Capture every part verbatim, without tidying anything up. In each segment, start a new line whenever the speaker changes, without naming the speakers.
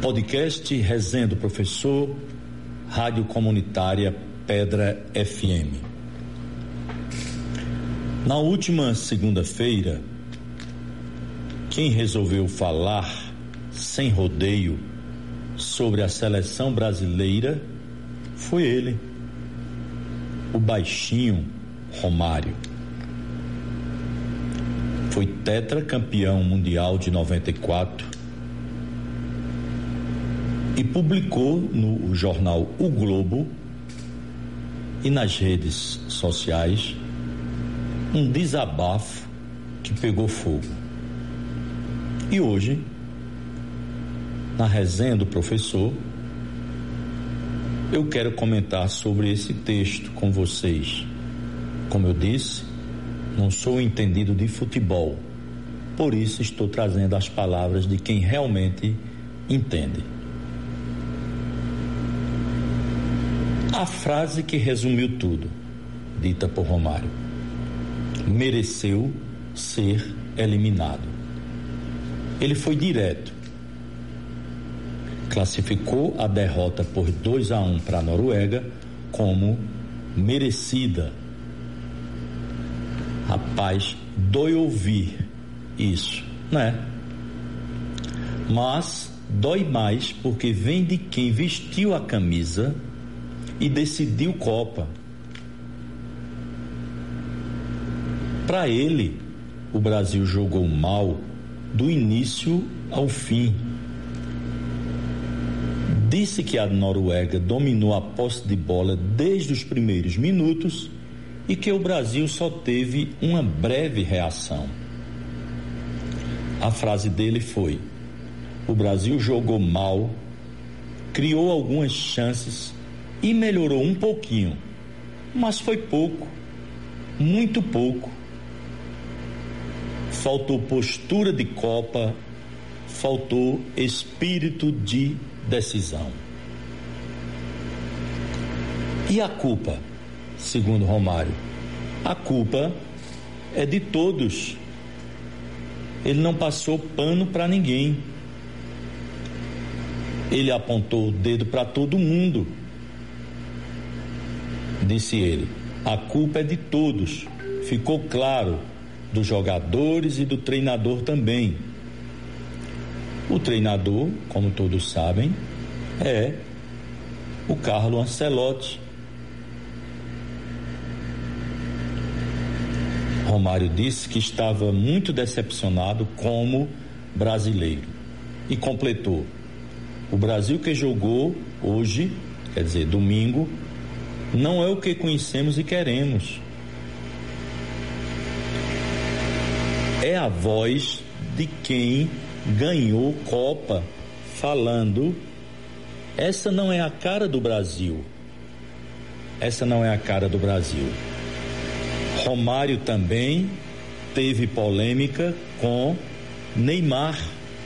Podcast Resenha do Professor, Rádio Comunitária Pedra F M. Na última segunda-feira, quem resolveu falar sem rodeio sobre a seleção brasileira foi ele, o baixinho Romário. Foi tetracampeão mundial de noventa e quatro e publicou no jornal O Globo e nas redes sociais um desabafo que pegou fogo. E hoje, na resenha do professor, eu quero comentar sobre esse texto com vocês. Como eu disse, não sou entendido de futebol, por isso estou trazendo as palavras de quem realmente entende. A frase que resumiu tudo, dita por Romário: mereceu ser eliminado. Ele foi direto. Classificou a derrota por dois a um para a Noruega como merecida. Rapaz, dói ouvir isso, né? Mas dói mais porque vem de quem vestiu a camisa e decidiu Copa. Para ele, o Brasil jogou mal do início ao fim. Disse que a Noruega dominou a posse de bola desde os primeiros minutos e que o Brasil só teve uma breve reação. A frase dele foi: o Brasil jogou mal, criou algumas chances e melhorou um pouquinho, mas foi pouco, muito pouco. Faltou postura de Copa, faltou espírito de decisão. E a culpa, segundo Romário? A culpa é de todos. Ele não passou pano para ninguém. Ele apontou o dedo para todo mundo. Disse ele: a culpa é de todos. Ficou claro, dos jogadores e do treinador também. O treinador, como todos sabem, é o Carlo Ancelotti. Romário disse que estava muito decepcionado como brasileiro e completou: o Brasil que jogou hoje, quer dizer, domingo, não é o que conhecemos e queremos. É a voz de quem ganhou Copa falando: essa não é a cara do Brasil. Essa não é a cara do Brasil. Romário também teve polêmica com Neymar.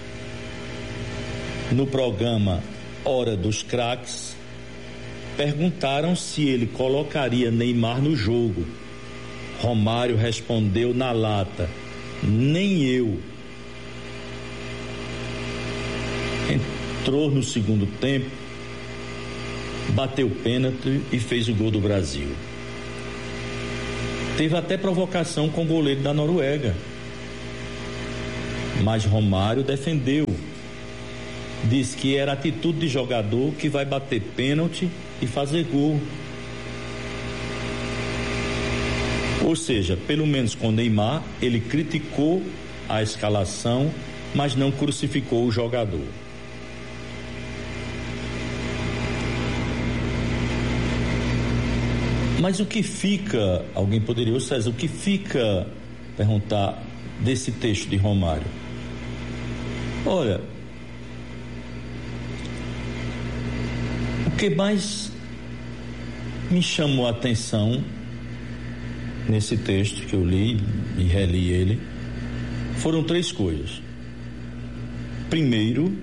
No programa Hora dos Craques, perguntaram se ele colocaria Neymar no jogo. Romário respondeu na lata: nem eu. Entrou no segundo tempo, bateu pênalti e fez o gol do Brasil. Teve até provocação com o goleiro da Noruega, mas Romário defendeu. Diz que era atitude de jogador que vai bater pênalti e fazer gol. Ou seja, pelo menos com Neymar, ele criticou a escalação, mas não crucificou o jogador. Mas o que fica, alguém poderia, ô César, o que fica, perguntar, desse texto de Romário? Olha, o que mais me chamou a atenção nesse texto que eu li e reli ele foram três coisas. Primeiro,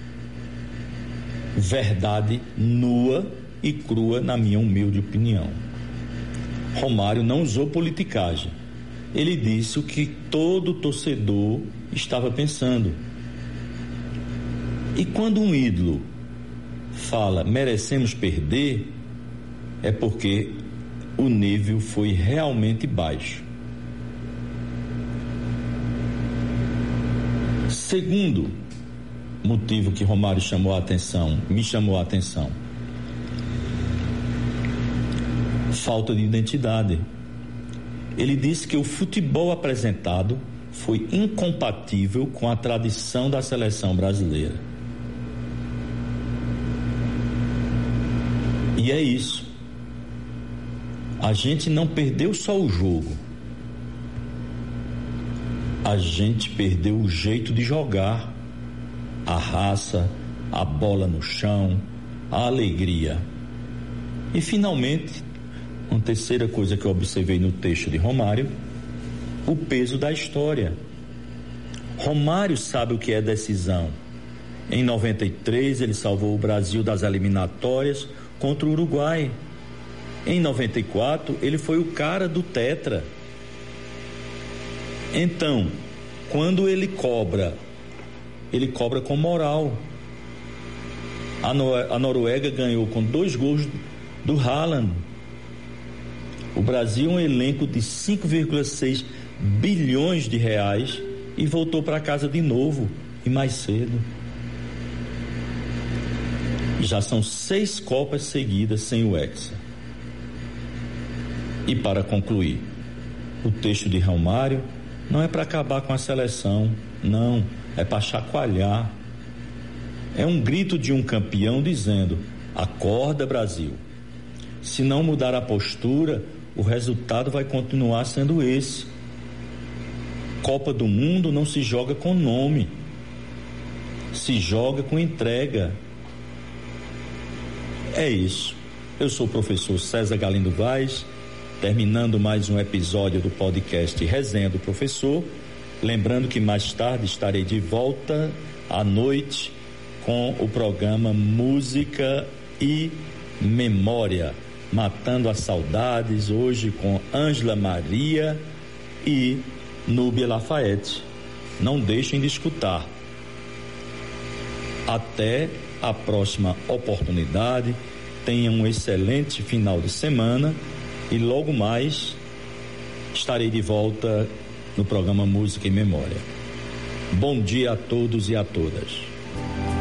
verdade nua e crua, na minha humilde opinião. Romário não usou politicagem. Ele disse o que todo torcedor estava pensando. E quando um ídolo fala merecemos perder, é porque o nível foi realmente baixo. Segundo motivo que Romário chamou a atenção, me chamou a atenção, falta de identidade. Ele disse que o futebol apresentado foi incompatível com a tradição da seleção brasileira. E é isso. A gente não perdeu só o jogo. A gente perdeu o jeito de jogar, a raça, a bola no chão, a alegria. E finalmente, uma terceira coisa que eu observei no texto de Romário, o peso da história. Romário sabe o que é decisão. Em noventa e três ele salvou o Brasil das eliminatórias contra o Uruguai. Em noventa e quatro ele foi o cara do tetra. Então, quando ele cobra, ele cobra com moral. A, no, a Noruega ganhou com dois gols do Haaland. O Brasil é um elenco de cinco vírgula seis bilhões de reais e voltou para casa de novo e mais cedo. Já são seis Copas seguidas sem o Hexa. E para concluir, o texto de Romário não é para acabar com a seleção, não, é para chacoalhar. É um grito de um campeão dizendo: acorda, Brasil. Se não mudar a postura, o resultado vai continuar sendo esse. Copa do Mundo não se joga com nome, se joga com entrega. É isso. Eu sou o professor César Galindo Vaz, terminando mais um episódio do podcast Resenha do Professor. Lembrando que mais tarde estarei de volta à noite com o programa Música e Memória, matando as saudades, hoje com Ângela Maria e Núbia Lafayette. Não deixem de escutar. Até a próxima oportunidade. Tenham um excelente final de semana e logo mais estarei de volta no programa Música e Memória. Bom dia a todos e a todas.